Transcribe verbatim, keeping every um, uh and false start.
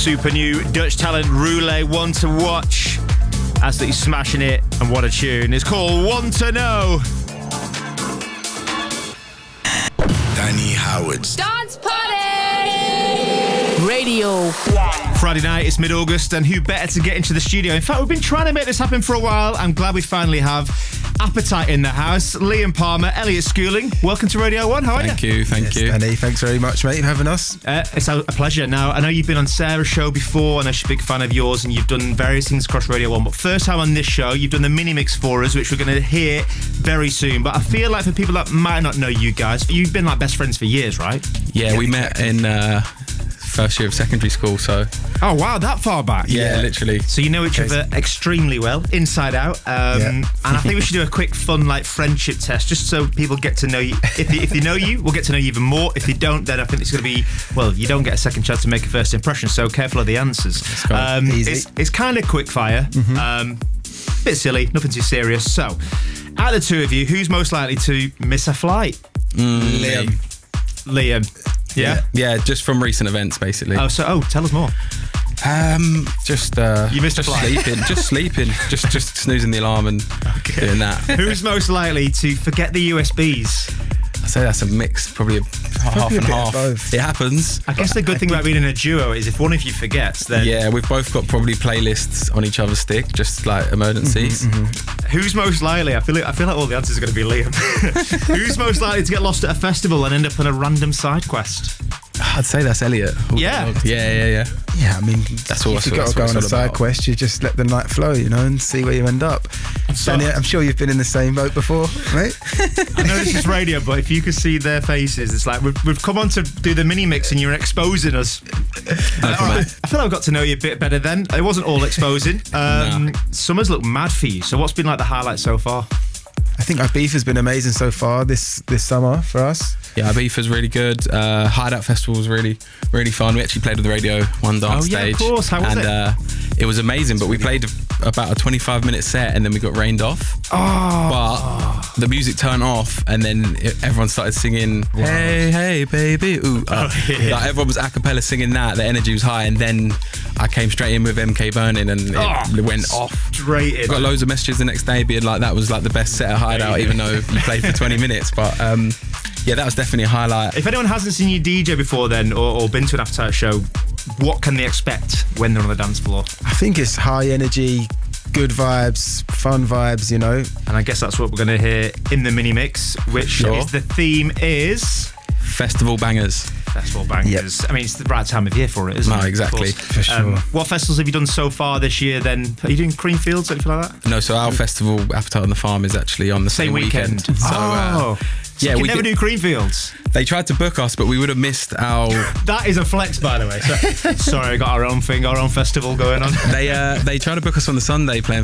super new Dutch talent Roulé, One to Watch. Absolutely smashing it, and what a tune. It's called Want to Know. Danny Howard's Dance Party Radio. Friday night, it's mid-August, and who better to get into the studio? In fact, we've been trying to make this happen for a while. I'm glad we finally have. Appetite in the house. Liam Palmer, Elliot Schooling, welcome to Radio one. How are thank you? you? Thank yes, you, Danny. Thanks very much, mate, for having us. Uh, it's a pleasure. Now, I know you've been on Sarah's show before, and I'm a big fan of yours, and you've done various things across Radio one. But first time on this show, you've done the mini mix for us, which we're going to hear very soon. But I feel like for people that might not know you guys, you've been like best friends for years, right? Yeah, Yeah, we met in uh, first year of secondary school, so Oh wow, that far back. yeah, literally. So you know each other extremely well, inside out. Um, Yeah. And I think we should do a quick, fun, like friendship test, just so people get to know you. If they, if they know you, we'll get to know you even more. If they don't, then I think it's going to be, well, you don't get a second chance to make a first impression. So careful of the answers. go. Um, Easy. it's it's kind of quick fire, Mm-hmm. um, bit silly, nothing too serious. So, out of the two of you, who's most likely to miss a flight? Liam. Liam. Yeah. Yeah, just from recent events, basically. Oh, so oh, tell us more. Um, just uh, You missed a just flight. sleeping, just sleeping, just just snoozing the alarm and doing that. Who's most likely to forget the U S Bs? I say that's a mix, probably a half Probably a and bit of half. both. It happens. I guess the good thing about being in a duo is if one of you forgets, then Yeah, we've both got probably playlists on each other's stick, just like emergencies. who's most likely? I feel like, I feel like all the answers are going to be Liam. Who's most likely to get lost at a festival and end up on a random side quest? I'd say that's Elliot. Yeah. yeah, yeah, yeah. Yeah, I mean, That's all- if you've that's got what- to that's go on what a it's side all about. quest, you just let the night flow, you know, and see where you end up. So- Danny, I'm sure you've been in the same boat before, mate. I know this is radio, but if you could see their faces, it's like we've, we've come on to do the mini mix and you're exposing us. All right. I feel like I've got to know you a bit better then. It wasn't all exposing. Um, Summer's looked mad for you. So what's been like the highlight so far? I think our beef has been amazing so far this this summer for us. Yeah, Ibiza's really good. Uh, Hideout Festival was really, really fun. We actually played with the Radio One dance Oh, yeah, of stage. course. How was and, it? Uh, it was amazing, but we played about a twenty-five minute set and then we got rained off. Oh. But the music turned off and then it, everyone started singing, hey, hey, baby, ooh. Uh, Oh, yeah. Like everyone was a cappella singing that. The energy was high. And then I came straight in with M K Burning and it Oh, went off. Straight in. Got loads of messages the next day being like that was like the best set of Hideout, even though you played for twenty minutes. But um, yeah, that was definitely a highlight. If anyone hasn't seen you D J before then, or, or been to an Appetite show, what can they expect when they're on the dance floor? I think it's high energy, good vibes, fun vibes, you know. And I guess that's what we're going to hear in the mini mix, which Sure. is the theme is Festival bangers. festival bangers. I mean, it's the right time of year for it, isn't No, it? exactly. Of course. For sure. What festivals have you done so far this year then? Are you doing Creamfields, anything like that? No, so our festival, Appetite on the Farm, is actually on the same, Same weekend. So, oh. uh, So yeah, you can we never could- do Creamfields. they tried to book us, but we would have missed our. That is a flex, by the way. So, sorry, I got our own thing, our own festival going on. They uh, they tried to book us on the Sunday playing